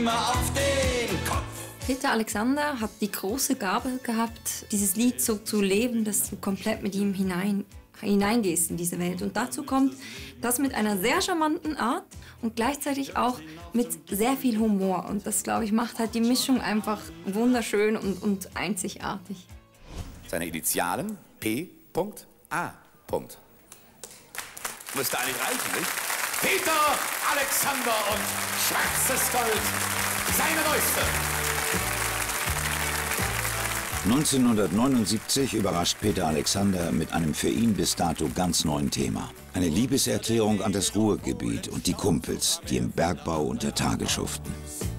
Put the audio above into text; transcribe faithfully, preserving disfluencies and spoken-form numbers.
Auf den Kopf. Peter Alexander hat die große Gabe gehabt, dieses Lied so zu leben, dass du komplett mit ihm hinein, hineingehst in diese Welt. Und dazu kommt das mit einer sehr charmanten Art und gleichzeitig auch mit sehr viel Humor. Und das, glaube ich, macht halt die Mischung einfach wunderschön und, und einzigartig. Seine Initialen P A Müsste eigentlich reichen, nicht? Peter Alexander und Schwarzes Gold, seine neueste. neunzehnhundertneunundsiebzig überrascht Peter Alexander mit einem für ihn bis dato ganz neuen Thema. Eine Liebeserklärung an das Ruhrgebiet und die Kumpels, die im Bergbau unter Tage schuften.